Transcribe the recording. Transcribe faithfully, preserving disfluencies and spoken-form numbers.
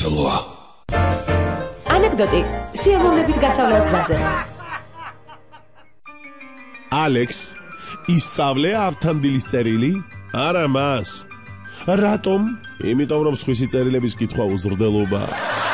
უზრდელოა. ანეკდოტი სიამოვნებით გასავლელ გზაზე. ალექს ისწავლე ავთანდილის წერილი? არა მას. რატომ? იმიტომ რომ სხვისი წერილების კითხვა უზრდელობაა.